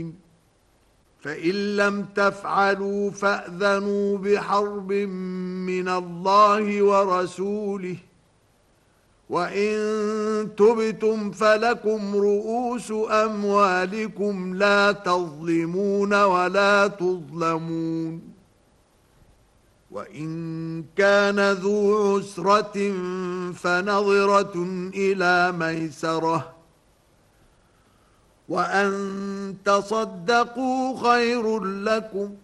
فإن لم تفعلوا فأذنوا بحرب من الله ورسوله وإن تبتم فلكم رؤوس أموالكم لا تظلمون ولا تظلمون وإن كان ذو عسرة فنظرة إلى ميسرة وأن تصدقوا خير لكم